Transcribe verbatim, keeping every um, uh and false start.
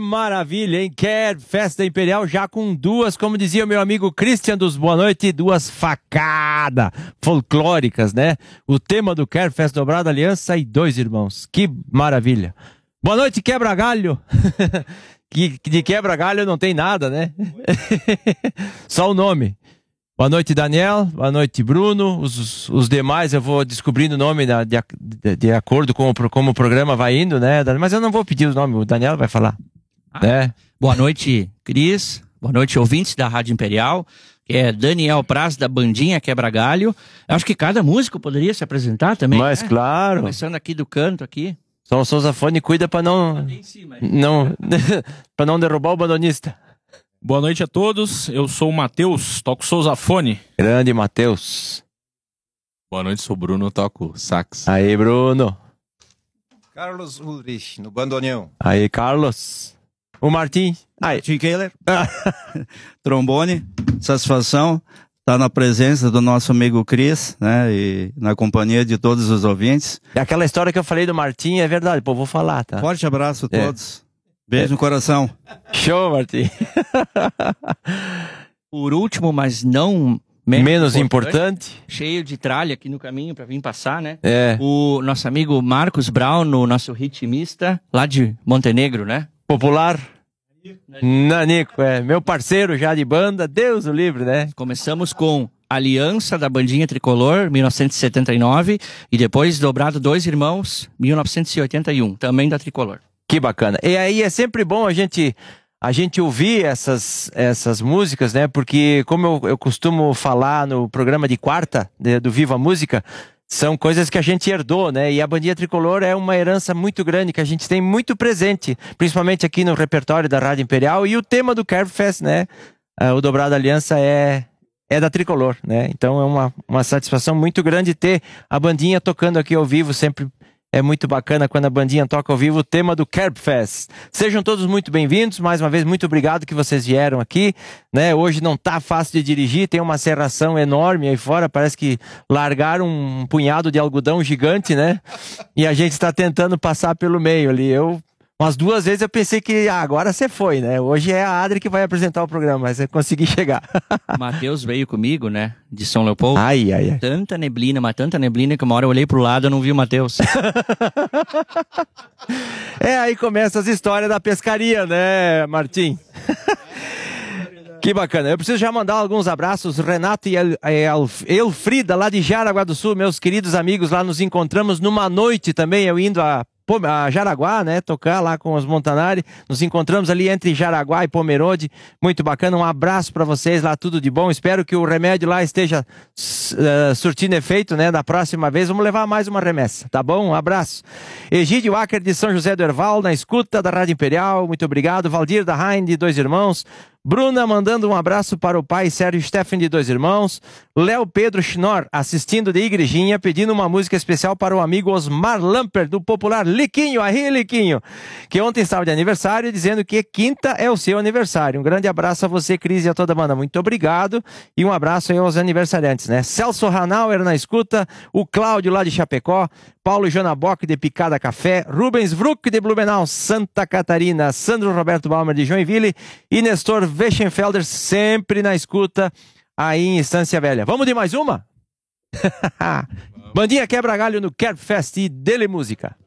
maravilha, hein? Quer festa imperial já com duas, como dizia o meu amigo Christian dos Boa Noite, duas facadas folclóricas, né? O tema do Quer Festa Dobrada Aliança e Dois Irmãos. Que maravilha. Boa noite, quebra-galho. Que de quebra-galho não tem nada, né? Só o nome. Boa noite, Daniel. Boa noite, Bruno. Os, os demais eu vou descobrindo o nome da, de, de, de acordo com o, como o programa vai indo, né? Mas eu não vou pedir o nome, o Daniel vai falar. Ah, né? Boa noite, Cris. Boa noite, ouvintes da Rádio Imperial. Que é Daniel Praz, da Bandinha Quebra-Galho. Eu acho que cada músico poderia se apresentar também. Mas né? Claro. Começando aqui do canto, aqui. Só o Sousafone cuida para não, cima, não, para não derrubar o bandonista. Boa noite a todos, eu sou o Matheus, toco Sousafone. Grande Matheus. Boa noite, sou o Bruno, toco sax. Aí, Bruno. Carlos Ulrich, no bandoneão. Aí, Carlos. O Martim. Aí. Tim Keller. Trombone, satisfação estar na presença do nosso amigo Cris, né, e na companhia de todos os ouvintes. Aquela história que eu falei do Martim é verdade, pô, vou falar, tá? Forte abraço a é. todos. Beijo é. no coração. Show, Martim. Por último, mas não menos, menos importante, importante, cheio de tralha aqui no caminho para vir passar, né? É. O nosso amigo Marcos Brown, o nosso ritmista, lá de Montenegro, né? Popular. Nanico, é. Meu parceiro já de banda, Deus o livre, né? Começamos com Aliança da Bandinha Tricolor, mil novecentos e setenta e nove, e depois dobrado Dois Irmãos, mil novecentos e oitenta e um, também da Tricolor. Que bacana. E aí é sempre bom a gente, a gente ouvir essas, essas músicas, né? Porque como eu, eu costumo falar no programa de quarta, de, do Viva Música, são coisas que a gente herdou, né? E a Bandinha Tricolor é uma herança muito grande que a gente tem muito presente, principalmente aqui no repertório da Rádio Imperial. E o tema do Kerfest, né? O Dobrado Aliança é, é da Tricolor, né? Então é uma, uma satisfação muito grande ter a Bandinha tocando aqui ao vivo. Sempre é muito bacana quando a Bandinha toca ao vivo o tema do Kerfest. Sejam todos muito bem-vindos. Mais uma vez, muito obrigado que vocês vieram aqui, né? Hoje não tá fácil de dirigir, tem uma serração enorme aí fora, parece que largaram um punhado de algodão gigante, né? E a gente está tentando passar pelo meio ali. Eu, umas duas vezes eu pensei que ah, agora você foi, né? Hoje é a Adri que vai apresentar o programa, mas eu consegui chegar. O Matheus veio comigo, né? De São Leopoldo. Ai, ai, ai. Tanta neblina, mas tanta neblina que uma hora eu olhei pro lado e não vi o Matheus. É, aí começa as histórias da pescaria, né, Martim? Que bacana. Eu preciso já mandar alguns abraços. Renato e El, El, Elfrida, lá de Jaraguá do Sul, meus queridos amigos, lá nos encontramos numa noite também, eu indo a, a Jaraguá, né, tocar lá com os Montanari. Nos encontramos ali entre Jaraguá e Pomerode. Muito bacana. Um abraço para vocês lá, tudo de bom. Espero que o remédio lá esteja uh, surtindo efeito, né? Da próxima vez vamos levar mais uma remessa, tá bom? Um abraço. Egídio Acker de São José do Herval, na escuta da Rádio Imperial. Muito obrigado. Valdir da Rain de Dois Irmãos. Bruna mandando um abraço para o pai Sérgio Steffen de Dois Irmãos. Léo Pedro Schnorr assistindo de igrejinha, pedindo uma música especial para o amigo Osmar Lamper, do popular Liquinho. Aí, Liquinho, que ontem estava de aniversário, dizendo que quinta é o seu aniversário. Um grande abraço a você, Cris, e a toda a banda. Muito obrigado. E um abraço aí aos aniversariantes, né? Celso Hanauer na escuta, o Cláudio lá de Chapecó, Paulo Jonabock de Picada Café, Rubens Vruck de Blumenau, Santa Catarina, Sandro Roberto Balmer de Joinville e Nestor Weschenfelder sempre na escuta aí em Estância Velha. Vamos de mais uma? Bandinha Quebra-Galho no Kerfest e dele música.